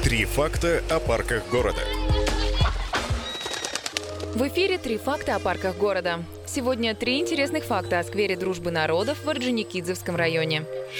Три факта о парках города. В эфире «Три факта о парках города». Сегодня 3 интересных факта о сквере Дружбы народов в Орджоникидзевском районе.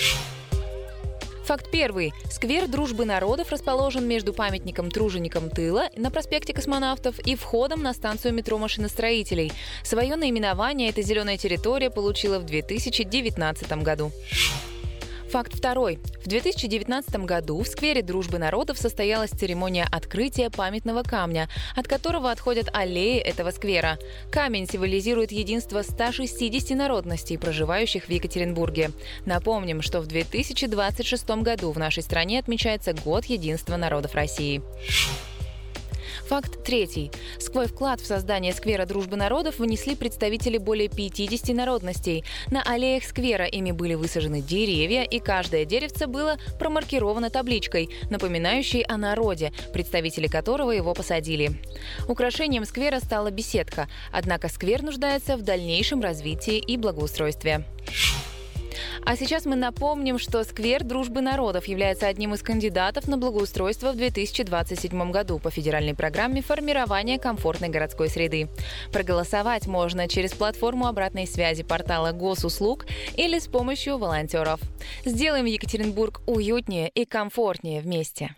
Факт первый. Сквер Дружбы народов расположен между памятником труженикам тыла на проспекте Космонавтов и входом на станцию метро машиностроителей. Свое наименование эта зеленая территория получила в 2019 году. Факт второй. В 2019 году в сквере Дружбы народов состоялась церемония открытия памятного камня, от которого отходят аллеи этого сквера. Камень символизирует единство 160 народностей, проживающих в Екатеринбурге. Напомним, что в 2026 году в нашей стране отмечается Год единства народов России. Факт третий. Свой вклад в создание сквера Дружбы народов внесли представители более 50 народностей. На аллеях сквера ими были высажены деревья, и каждое деревце было промаркировано табличкой, напоминающей о народе, представители которого его посадили. Украшением сквера стала беседка, однако сквер нуждается в дальнейшем развитии и благоустройстве. А сейчас мы напомним, что сквер Дружбы народов является одним из кандидатов на благоустройство в 2027 году по федеральной программе формирования комфортной городской среды. Проголосовать можно через платформу обратной связи портала Госуслуг или с помощью волонтеров. Сделаем Екатеринбург уютнее и комфортнее вместе.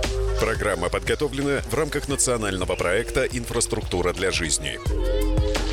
Программа подготовлена в рамках национального проекта «Инфраструктура для жизни».